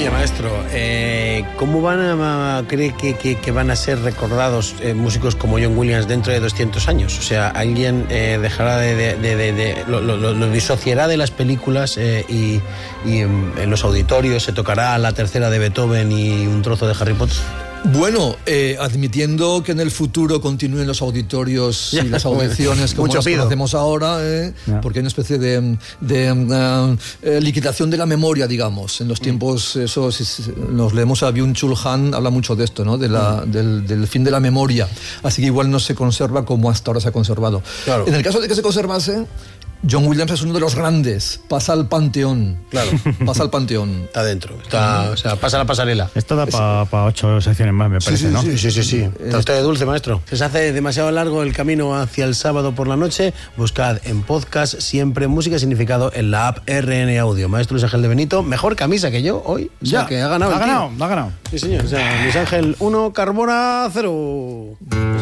Oye, maestro, ¿cómo cree que van a ser recordados músicos como John Williams dentro de 200 años? O sea, ¿alguien dejará lo disociará de las películas y en los auditorios se tocará la tercera de Beethoven y un trozo de Harry Potter? Bueno, admitiendo que en el futuro continúen los auditorios y las audiciones como las conocemos ahora, porque hay una especie de liquidación de la memoria, digamos. En los tiempos, eso, si nos leemos a Byung-Chul Han, habla mucho de esto, ¿no? Del fin de la memoria. Así que igual no se conserva como hasta ahora se ha conservado. Claro. En el caso de que se conservase, John Williams es uno de los grandes. Pasa al panteón. Claro. Pasa al panteón. Está dentro. O sea, pasa la pasarela. Esto da para 8 secciones más, me parece, ¿no? Sí. Está usted de dulce, maestro. Se hace demasiado largo el camino hacia el sábado por la noche. Buscad en podcast siempre música y significado en la app RN Audio. Maestro Luis Ángel de Benito, mejor camisa que yo hoy. O sea, que ha ganado. Ha ganado. Sí, señor. O sea, Luis Ángel 1, Carbona 0.